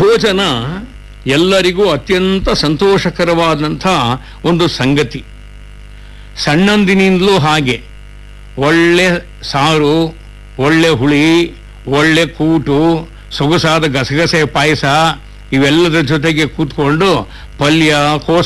ಭೋಜನ ಎಲ್ಲರಿಗೂ ಅತ್ಯಂತ ಸಂತೋಷಕರವಾದಂಥ ಒಂದು ಸಂಗತಿ. ಸಣ್ಣಂದಿನಿಂದಲೂ ಹಾಗೆ ಒಳ್ಳೆ ಸಾರು, ಒಳ್ಳೆ ಹುಳಿ, ಒಳ್ಳೆ ಕೂಟು, ಸೊಗಸಾದ ಗಸಗಸೆ ಪಾಯಸ ಇವೆಲ್ಲದರ ಜೊತೆಗೆ ಕೂತ್ಕೊಂಡು ಪಲ್ಯ, ಕೋಸ